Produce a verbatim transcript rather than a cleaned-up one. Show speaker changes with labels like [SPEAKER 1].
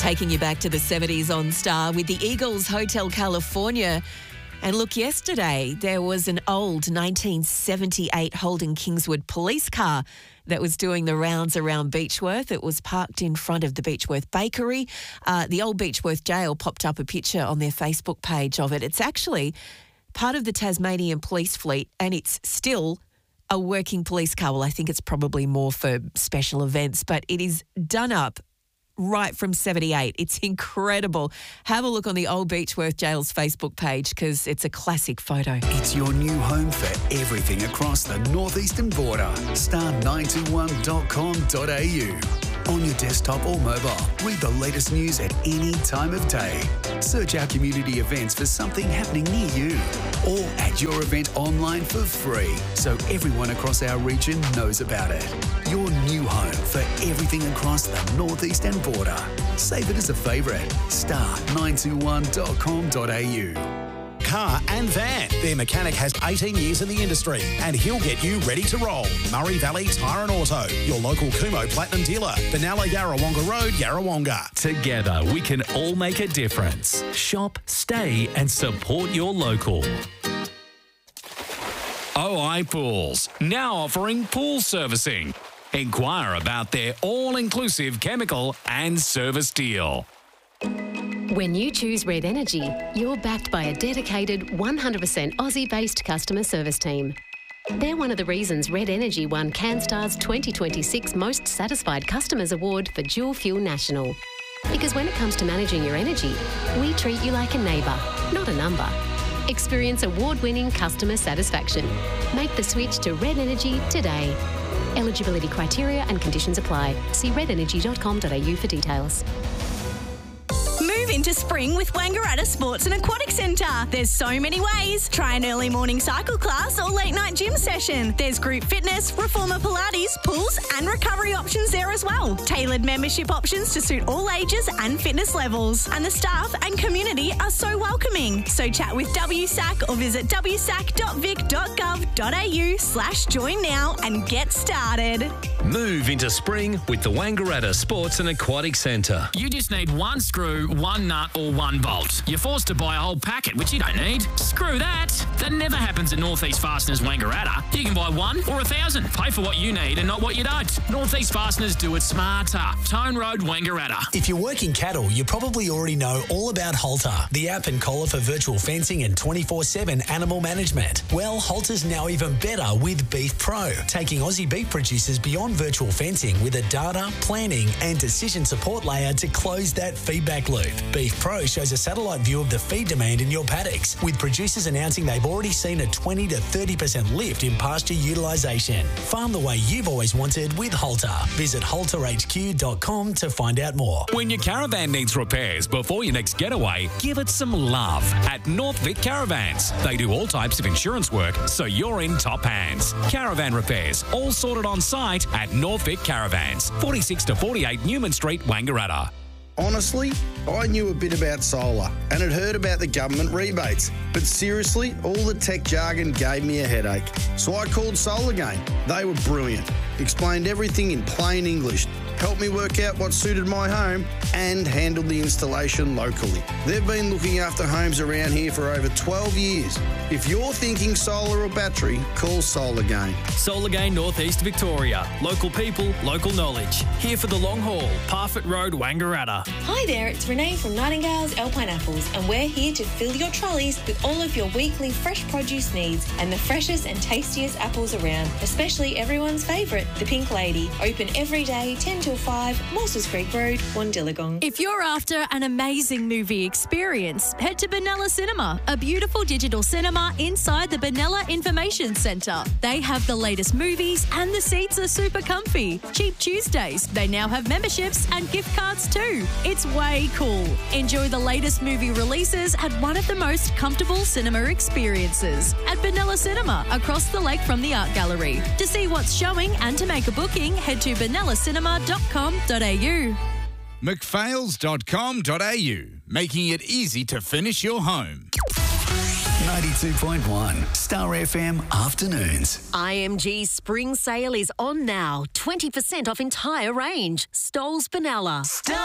[SPEAKER 1] Taking you back to the seventies on Star with the Eagles Hotel California. And look, yesterday there was an old nineteen seventy-eight Holden Kingswood police car that was doing the rounds around Beechworth. It was parked in front of the Beechworth Bakery. Uh, the old Beechworth Jail popped up a picture on their Facebook page of it. It's actually part of the Tasmanian police fleet, and it's still a working police car. Well, I think it's probably more for special events, but it is done up right from seventy-eight. It's incredible. Have a look on the Old Beechworth Jail's Facebook page because it's a classic photo.
[SPEAKER 2] It's your new home for everything across the northeastern border. star nine two one dot com dot a u. On your desktop or mobile, read the latest news at any time of day. Search our community events for something happening near you. Or add your event online for free so everyone across our region knows about it. Your new home for everything across the northeastern border. Save it as a favourite. star nine two one dot com dot a u.
[SPEAKER 3] Car and van. Their mechanic has eighteen years in the industry and he'll get you ready to roll. Murray Valley Tyre and Auto, your local Kumo Platinum dealer. Benalla Yarrawonga Road, Yarrawonga.
[SPEAKER 4] Together we can all make a difference. Shop, stay and support your local. O I Pools, now offering pool servicing. Inquire about their all-inclusive chemical and service deal.
[SPEAKER 5] When you choose Red Energy, you're backed by a dedicated one hundred percent Aussie-based customer service team. They're one of the reasons Red Energy won CanStar's twenty twenty-six Most Satisfied Customers Award for Dual Fuel National. Because when it comes to managing your energy, we treat you like a neighbour, not a number. Experience award-winning customer satisfaction. Make the switch to Red Energy today. Eligibility criteria and conditions apply. See red energy dot com dot a u for details.
[SPEAKER 6] Move into spring with Wangaratta Sports and Aquatic Centre. There's so many ways. Try an early morning cycle class or late night gym session. There's group fitness, reformer Pilates, pools and recovery options there as well. Tailored membership options to suit all ages and fitness levels. And the staff and community are so welcoming. So chat with W S A C or visit w s a c dot vic dot gov dot a u slash join now and get started.
[SPEAKER 4] Move into spring with the Wangaratta Sports and Aquatic Centre.
[SPEAKER 7] You just need one screw, one nut or one bolt. You're forced to buy a whole packet, which you don't need. Screw that. That never happens at Northeast Fasteners Wangaratta. You can buy one or a thousand. Pay for what you need and not what you don't. Northeast Fasteners do it smarter. Tone Road, Wangaratta.
[SPEAKER 3] If you're working cattle, you probably already know all about Halter, the app and collar for virtual fencing and twenty-four seven animal management. Well, Halter's now even better with Beef Pro, taking Aussie beef producers beyond virtual fencing with a data, planning and decision support layer to close that feedback loop. Beef Pro shows a satellite view of the feed demand in your paddocks, with producers announcing they've already seen a twenty to thirty percent lift in pasture utilisation. Farm the way you've always wanted with Halter. Visit halter h q dot com to find out more.
[SPEAKER 4] When your caravan needs repairs before your next getaway, give it some love at North Vic Caravans. They do all types of insurance work, so you're in top hands. Caravan repairs, all sorted on site at North Vic Caravans, forty-six to forty-eight Newman Street, Wangaratta.
[SPEAKER 8] Honestly, I knew a bit about solar and had heard about the government rebates. But seriously, all the tech jargon gave me a headache. So I called SolarGain. They were brilliant. Explained everything in plain English. Helped me work out what suited my home and handled the installation locally. They've been looking after homes around here for over twelve years. If you're thinking solar or battery, call SolarGain.
[SPEAKER 7] SolarGain Northeast Victoria. Local people, local knowledge. Here for the long haul. Parfitt Road, Wangaratta.
[SPEAKER 9] Hi there, it's Renee from Nightingale's Alpine Apples, and we're here to fill your trolleys with all of your weekly fresh produce needs and the freshest and tastiest apples around, especially everyone's favourite, the Pink Lady. Open every day, ten till five, Mosses Creek Road, Wandillagong.
[SPEAKER 6] If you're after an amazing movie experience, head to Benalla Cinema, a beautiful digital cinema inside the Benalla Information Centre. They have the latest movies and the seats are super comfy. Cheap Tuesdays. They now have memberships and gift cards too. It's way cool. Enjoy the latest movie releases at one of the most comfortable cinema experiences at Benalla Cinema, across the lake from the Art Gallery. To see what's showing and to make a booking, head to benalla cinema dot com dot a u.
[SPEAKER 10] mcphails dot com dot a u, making it easy to finish your home.
[SPEAKER 2] ninety-two point one Star F M Afternoons.
[SPEAKER 1] I M G Spring Sale is on now. twenty percent off entire range. Stoles Benalla.